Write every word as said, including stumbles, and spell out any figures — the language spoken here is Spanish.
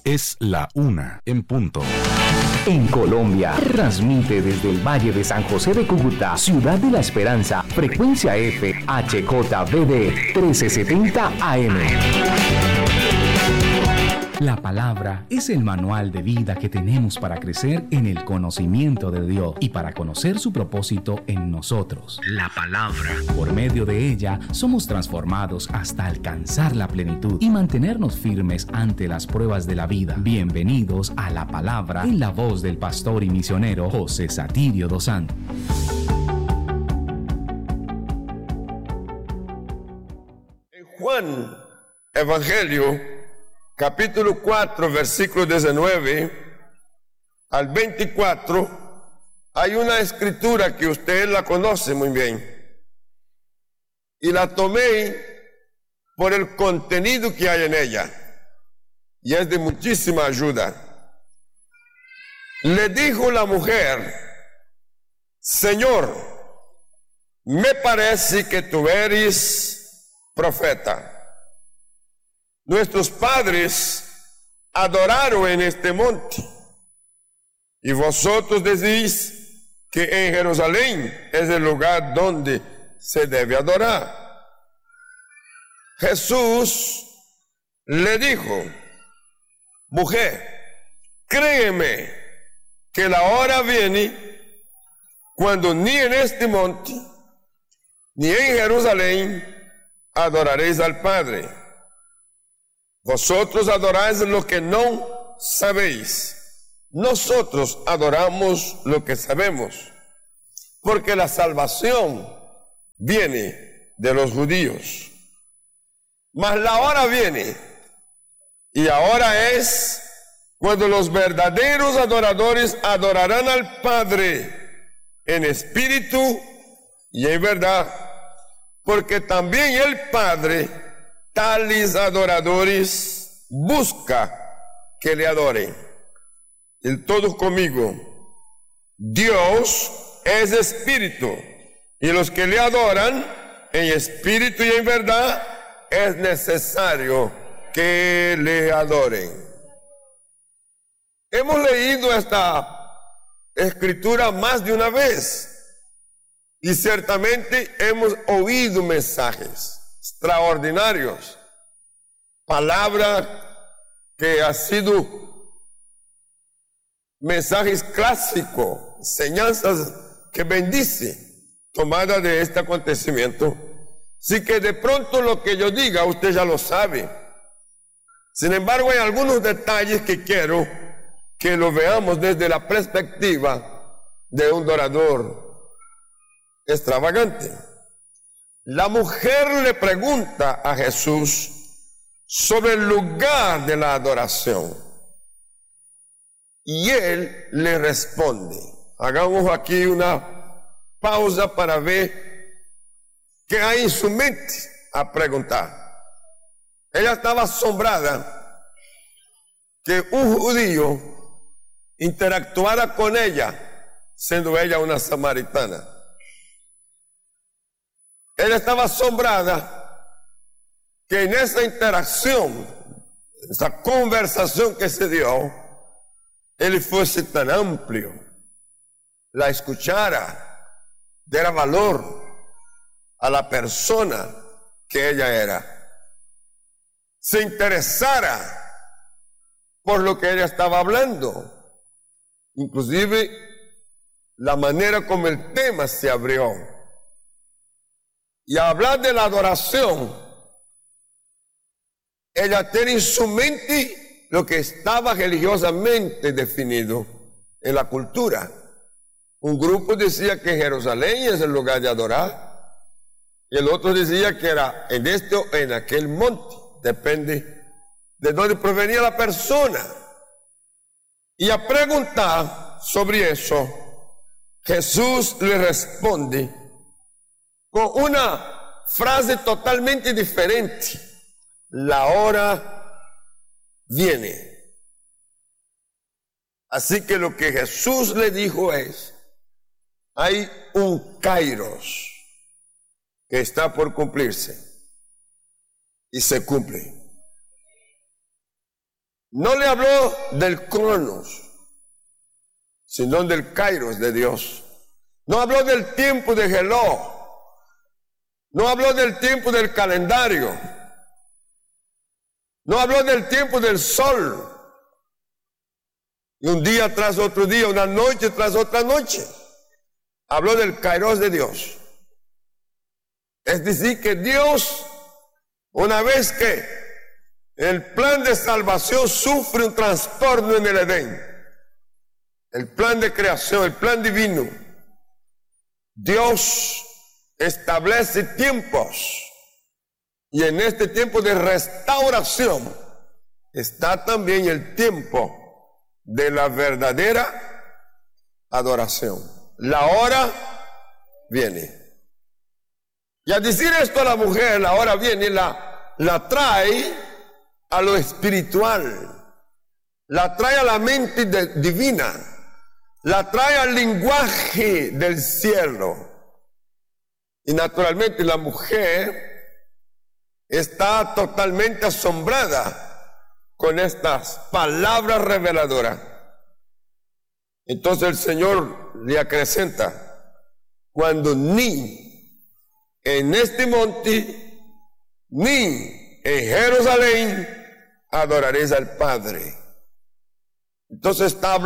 Es la una en punto. En Colombia, transmite desde el Valle de San José de Cúcuta, Ciudad de la Esperanza, frecuencia F, H J V D, trece setenta A M. La palabra es el manual de vida que tenemos para crecer en el conocimiento de Dios y para conocer su propósito en nosotros. La palabra. Por medio de ella somos transformados hasta alcanzar la plenitud y mantenernos firmes ante las pruebas de la vida. Bienvenidos a La Palabra en la voz del pastor y misionero José Satirio dos Santos. En Juan, Evangelio, capítulo cuatro, versículo diecinueve al veinticuatro, hay una escritura que usted la conoce muy bien. Y la tomé por el contenido que hay en ella. Y es de muchísima ayuda. Le dijo la mujer: Señor, me parece que tú eres profeta. Nuestros padres adoraron en este monte, y vosotros decís que en Jerusalén es el lugar donde se debe adorar. Jesús le dijo: mujer, créeme que la hora viene cuando ni en este monte ni en Jerusalén adoraréis al Padre. Vosotros adoráis lo que no sabéis. Nosotros adoramos lo que sabemos, porque la salvación viene de los judíos. Mas la hora viene, y ahora es cuando los verdaderos adoradores adorarán al Padre en espíritu y en verdad, porque también el Padre tales adoradores busca que le adoren. El todo conmigo. Dios es espíritu, y los que le adoran en espíritu y en verdad es necesario que le adoren. Hemos leído esta escritura más de una vez, y ciertamente hemos oído mensajes extraordinarios, palabras que han sido mensajes clásicos, enseñanzas que bendicen, tomadas de este acontecimiento. Así que de pronto lo que yo diga usted ya lo sabe. Sin embargo, hay algunos detalles que quiero que lo veamos desde la perspectiva de un adorador extravagante. La mujer le pregunta a Jesús sobre el lugar de la adoración, y él le responde. Hagamos aquí una pausa para ver qué hay en su mente a preguntar. Ella estaba asombrada que un judío interactuara con ella, siendo ella una samaritana. Ella estaba asombrada que en esa interacción, esa conversación que se dio, él fuese tan amplio, la escuchara, diera valor a la persona que ella era, se interesara por lo que ella estaba hablando, inclusive la manera como el tema se abrió. Y a hablar de la adoración, ella tiene en su mente lo que estaba religiosamente definido en la cultura. Un grupo decía que Jerusalén es el lugar de adorar, y el otro decía que era en este o en aquel monte, depende de dónde provenía la persona. Y a preguntar sobre eso, Jesús le responde con una frase totalmente diferente: la hora viene. Así que lo que Jesús le dijo es: hay un kairos que está por cumplirse, y se cumple. No le habló del cronos, sino del kairos de Dios. No habló del tiempo de Geló. No habló del tiempo del calendario. No habló del tiempo del sol. Y un día tras otro día, una noche tras otra noche. Habló del kairos de Dios. Es decir, que Dios, una vez que el plan de salvación sufre un trastorno en el Edén, el plan de creación, el plan divino, Dios establece tiempos, y en este tiempo de restauración está también el tiempo de la verdadera adoración. La hora viene. Y al decir esto a la mujer, la hora viene, la, la trae a lo espiritual, la trae a la mente de, divina, la trae al lenguaje del cielo. Y naturalmente la mujer está totalmente asombrada con estas palabras reveladoras. Entonces el Señor le acrecenta: cuando ni en este monte ni en Jerusalén adoraréis al Padre. Entonces está